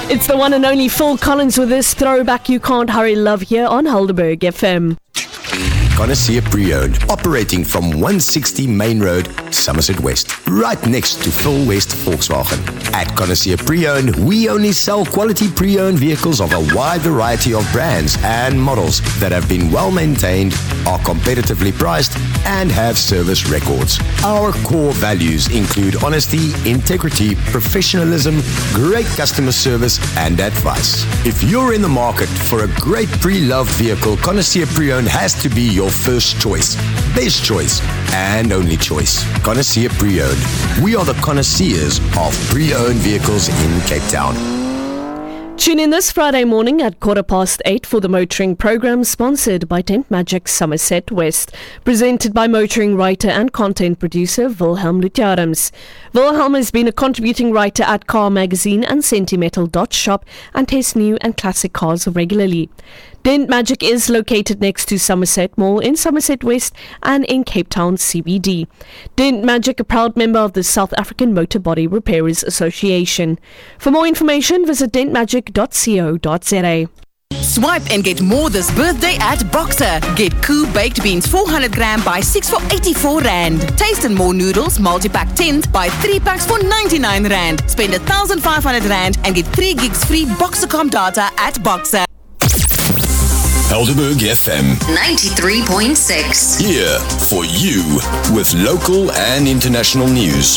It's the one and only Phil Collins with this throwback You Can't Hurry Love here on Helderberg FM. Connoisseur Pre-Owned, operating from 160 Main Road, Somerset West, right next to Phil West Volkswagen. At Connoisseur Pre-Owned, we only sell quality pre-owned vehicles of a wide variety of brands and models that have been well maintained, are competitively priced, and have service records. Our core values include honesty, integrity, professionalism, great customer service, and advice. If you're in the market for a great pre-loved vehicle, Connoisseur Pre-Owned has to be your first choice, best choice, and only choice. Connoisseur Pre-Owned. We are the connoisseurs of pre-owned vehicles in Cape Town. Tune in this Friday morning at 8:15 for the motoring program sponsored by Tent Magic Somerset West, presented by motoring writer and content producer Wilhelm Lutjarums. Wilhelm has been a contributing writer at Car Magazine and Sentimental.shop and tests new and classic cars regularly. Dent Magic is located next to Somerset Mall in Somerset West and in Cape Town CBD. Dent Magic, a proud member of the South African Motor Body Repairers Association. For more information, visit dentmagic.co.za. Swipe and get more this birthday at Boxer. Get Koo baked beans 400 gram by 6 for 84 rand. Taste and more noodles multi-pack 10 by 3 packs for 99 rand. Spend 1,500 rand and get 3 gigs free Boxercom data at Boxer. Helderberg FM 93.6. here for you with local and international news.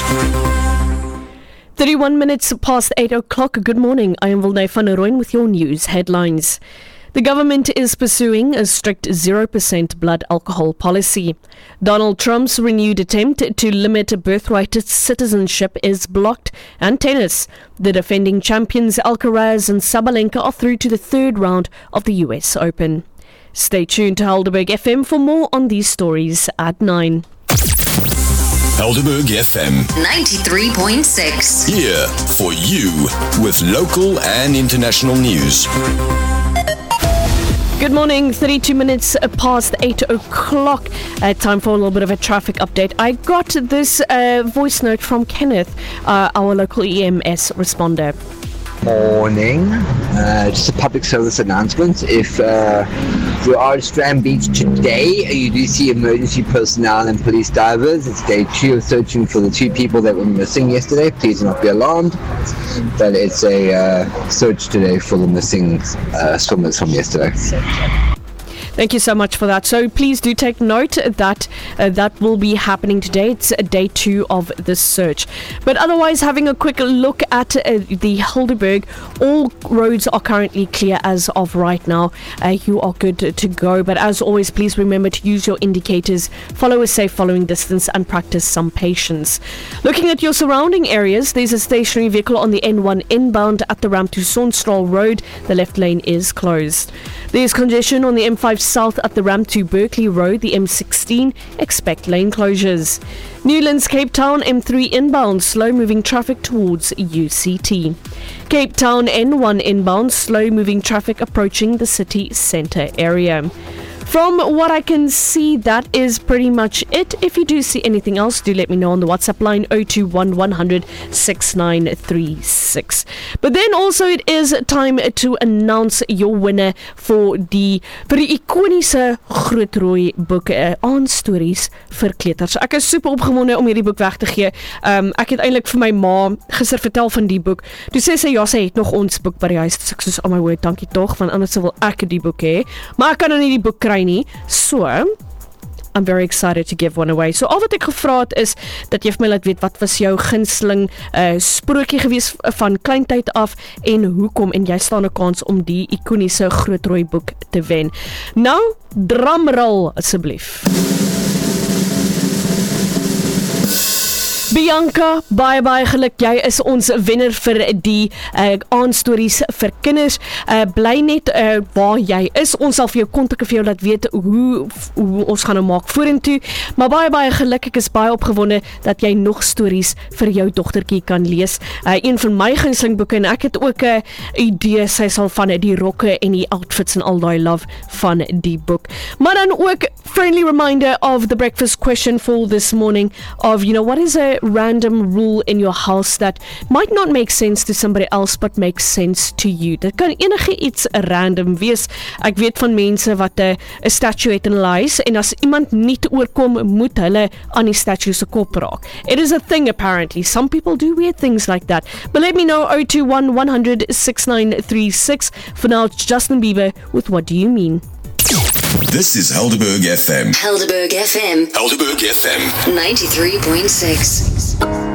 31 minutes past 8 o'clock. Good morning. I am Wilnay van der Rooyen with your news headlines. The government is pursuing a strict 0% blood alcohol policy. Donald Trump's renewed attempt to limit birthright citizenship is blocked, and tennis. The defending champions Alcaraz and Sabalenka are through to the third round of the US Open. Stay tuned to Helderberg FM for more on these stories at 9. Helderberg FM 93.6. here for you with local and international news. Good morning, 32 minutes past 8 o'clock. Time for a little bit of a traffic update. I got this voice note from Kenneth, our local EMS responder. Morning. Just a public service announcement. If you are at Strand Beach today, you do see emergency personnel and police divers. It's day 2 of searching for the 2 people that were missing yesterday. Please do not be alarmed. But it's a search today for the missing swimmers from yesterday. Thank you so much for that. So please do take note that that will be happening today. It's day 2 of the search. But otherwise, having a quick look at the Helderberg, all roads are currently clear as of right now. You are good to go. But as always, please remember to use your indicators, follow a safe following distance, and practice some patience. Looking at your surrounding areas, there's a stationary vehicle on the N1 inbound at the ramp to Sonstraal Road. The left lane is closed. There's congestion on the M5 south at the ramp to Berkeley Road, the M16. Expect lane closures. Newlands, Cape Town, M3 inbound, slow moving traffic towards UCT. Cape Town N1 inbound, slow moving traffic approaching the city centre area. From what I can see, that is pretty much it. If you do see anything else, do let me know on the WhatsApp line 021 100 6936. But then also it is time to announce your winner vir die ikoniese Grootrooi boek aanstories vir kleuters. Ek is super opgewonde om hierdie boek weg te gee. Ek het eintlik vir my ma gister vertel van die boek. Toe sê sy ja, sy het nog ons boek by die huis. Ek soos oh my word, dankie tog, want anders wil ek die boek hê. Maar ek kan nou nie die boek kry nie. So I'm very excited to give one away. So al wat ek gevra het is dat jy vir my laat weet wat was jou gunsteling sprokie gewees van kleintyd af en hoekom, en jy staan 'n kans om die ikoniese Grootrooi boek te wen. Nou, drumroll asseblief. Bianca, baie geluk. Jy is ons wenner vir die aanstories vir kinders. Bly net waar jy is. Ons sal vir jou kontak vir jou laat weet hoe ons gaan nou maak vorentoe. Maar baie geluk. Ek is baie opgewonde dat jy nog stories vir jou dogtertjie kan lees. Een van my gunsteling boeke, en ek het ook 'n idee, sy sal van die rokke en die outfits en al daai love van die boek. Maar dan ook friendly reminder of the breakfast question for this morning of, what is a random rule in your house that might not make sense to somebody else but makes sense to you. Dit kan enige iets random wees. Ek weet van mense wat 'n statue het in hulle huis en as iemand nie te oorkom, moet hulle aan die statue se kop raak. It is a thing apparently. Some people do weird things like that. But let me know 021 100 6936. For now, it's Justin Bieber with What Do You Mean? This is Helderberg FM. Helderberg FM. Helderberg FM. 93.6.